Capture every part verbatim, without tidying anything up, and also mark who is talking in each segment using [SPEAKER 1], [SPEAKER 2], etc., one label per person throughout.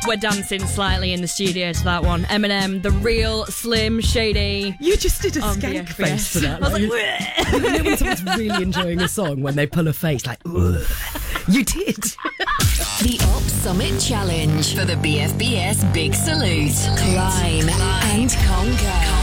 [SPEAKER 1] We're dancing slightly in the studio to that one. Eminem, The Real Slim Shady.
[SPEAKER 2] You just did a
[SPEAKER 1] On
[SPEAKER 2] skank
[SPEAKER 1] B F B S.
[SPEAKER 2] face to that.
[SPEAKER 1] I was like,
[SPEAKER 2] you know when someone's really enjoying a song when they pull a face like, ugh. You did.
[SPEAKER 3] The Up Summit Challenge for the B F B S Big Salute. Climb and conquer.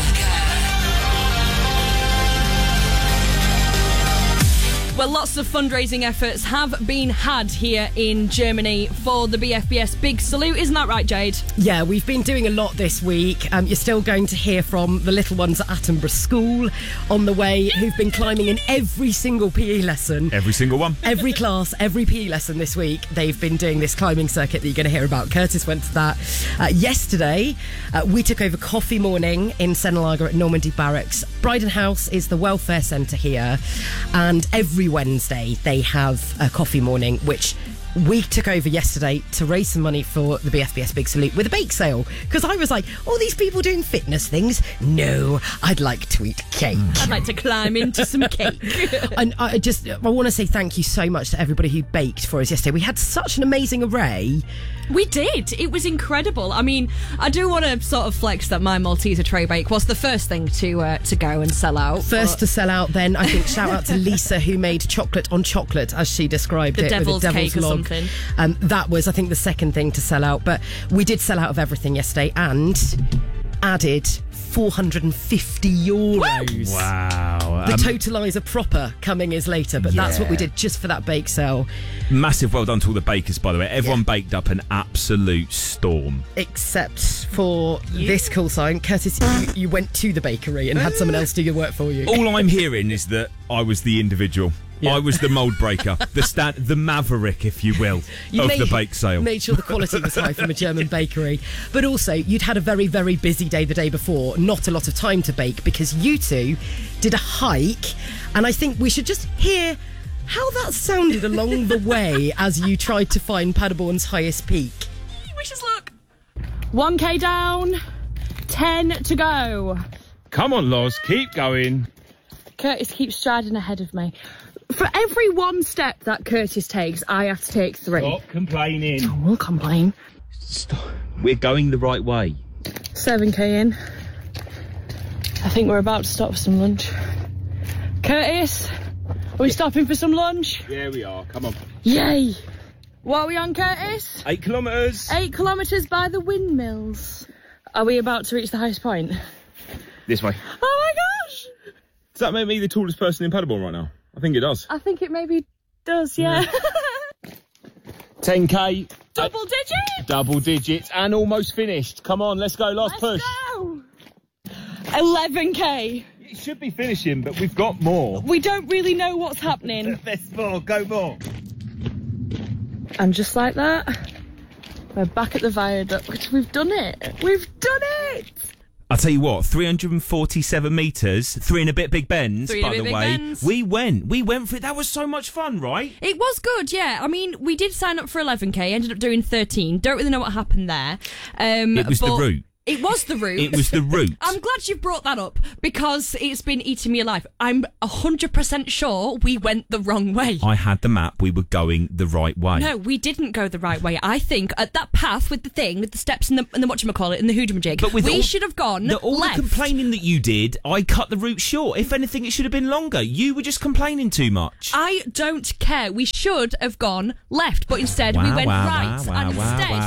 [SPEAKER 1] Well, lots of fundraising efforts have been had here in Germany for the B F B S Big Salute. Isn't that right, Jade?
[SPEAKER 2] Yeah, we've been doing a lot this week. Um, you're still going to hear from the little ones at Attenborough School on the way who've been climbing in every single P E lesson.
[SPEAKER 4] Every single one.
[SPEAKER 2] Every class, every P E lesson this week, they've been doing this climbing circuit that you're going to hear about. Curtis went to that. Uh, yesterday, uh, we took over coffee morning in Senelager at Normandy Barracks. Bryden House is the welfare centre here, and every Wednesday they have a coffee morning, which we took over yesterday to raise some money for the B F B S Big Salute with a bake sale, because I was like, all these people doing fitness things, no, I'd like to eat cake.
[SPEAKER 1] I'd like to climb into some cake.
[SPEAKER 2] And I just I want to say thank you so much to everybody who baked for us yesterday. We had such an amazing array.
[SPEAKER 1] We did. It was incredible. I mean, I do want to sort of flex that my Malteser tray bake was the first thing to uh, to go and sell out.
[SPEAKER 2] First
[SPEAKER 1] but
[SPEAKER 2] to sell out, then I think shout out to Lisa, who made chocolate on chocolate, as she described
[SPEAKER 1] The
[SPEAKER 2] it,
[SPEAKER 1] devil's
[SPEAKER 2] with a devil's
[SPEAKER 1] cake or
[SPEAKER 2] log.
[SPEAKER 1] something.
[SPEAKER 2] Um, that was, I think, the second thing to sell out. But we did sell out of everything yesterday and added four hundred fifty euros.
[SPEAKER 4] Wow.
[SPEAKER 2] The
[SPEAKER 4] Um,
[SPEAKER 2] totaliser proper coming is later, but that's what we did just for that bake sale.
[SPEAKER 4] massive well done to all the bakers, by the way. Everyone baked up an absolute storm.
[SPEAKER 2] Except for this call sign. Curtis, you, you went to the bakery and had someone else do your work for you.
[SPEAKER 4] All I'm hearing is that I was the individual.
[SPEAKER 2] Yeah.
[SPEAKER 4] I was the mould breaker, the stand, the maverick, if you will,
[SPEAKER 2] You
[SPEAKER 4] of
[SPEAKER 2] made,
[SPEAKER 4] the bake sale.
[SPEAKER 2] made sure the quality was high from a German bakery. But also, you'd had a very, very busy day the day before, not a lot of time to bake, because you two did a hike, and I think we should just hear how that sounded along the way as you tried to find Paderborn's highest peak.
[SPEAKER 1] we should look. one K down, ten to go.
[SPEAKER 5] Come on, Loz, keep going.
[SPEAKER 1] Curtis keeps striding ahead of me. For every one step that Curtis takes, I have to take three.
[SPEAKER 5] Stop complaining.
[SPEAKER 1] We'll complain.
[SPEAKER 4] Stop. We're going the right way.
[SPEAKER 1] seven K in. I think we're about to stop for some lunch. Curtis, are we stopping for some lunch?
[SPEAKER 5] Yeah, we are. Come on.
[SPEAKER 1] Yay! What are we on, Curtis?
[SPEAKER 5] Eight kilometres.
[SPEAKER 1] Eight kilometres by the windmills. Are we about to reach the highest point?
[SPEAKER 5] This way.
[SPEAKER 1] Oh my gosh!
[SPEAKER 5] Does that make me the tallest person in Paderborn right now? I think it does.
[SPEAKER 1] I think it maybe does, yeah.
[SPEAKER 5] ten K.
[SPEAKER 1] Double digit?
[SPEAKER 5] Double digits and almost finished. Come on, let's go. Last
[SPEAKER 1] Let's
[SPEAKER 5] push.
[SPEAKER 1] go! eleven K.
[SPEAKER 5] It should be finishing, but we've got more.
[SPEAKER 1] We don't really know what's happening.
[SPEAKER 5] There's more. Go more.
[SPEAKER 1] And just like that, we're back at the viaduct. We've done it. We've done it!
[SPEAKER 4] I'll tell you what, three hundred forty-seven metres, three and a bit Big Bens,
[SPEAKER 1] Three and a
[SPEAKER 4] by
[SPEAKER 1] bit
[SPEAKER 4] the
[SPEAKER 1] Big
[SPEAKER 4] way.
[SPEAKER 1] Bens.
[SPEAKER 4] We went. We went for it. That was so much fun, right?
[SPEAKER 1] It was good, yeah. I mean, we did sign up for eleven K, ended up doing thirteen. Don't really know what happened there. Um,
[SPEAKER 4] It was the
[SPEAKER 1] but
[SPEAKER 4] route.
[SPEAKER 1] It was the route.
[SPEAKER 4] It was the route.
[SPEAKER 1] I'm glad you've brought that up, because it's been eating me alive. I'm one hundred percent sure we went the wrong way.
[SPEAKER 4] I had the map. We were going the right way.
[SPEAKER 1] No, we didn't go the right way. I think at that path with the thing, with the steps and the, and the whatchamacallit, and the hoojamajig,
[SPEAKER 4] But with
[SPEAKER 1] we
[SPEAKER 4] all-
[SPEAKER 1] should have gone
[SPEAKER 4] The, all
[SPEAKER 1] left.
[SPEAKER 4] the complaining that you did, I cut the route short. If anything, it should have been longer. You were just complaining too much.
[SPEAKER 1] I don't care. We should have gone left, but instead we
[SPEAKER 4] Wow,
[SPEAKER 1] went
[SPEAKER 4] wow,
[SPEAKER 1] right.
[SPEAKER 4] wow,
[SPEAKER 1] and
[SPEAKER 4] wow,
[SPEAKER 1] instead
[SPEAKER 4] wow.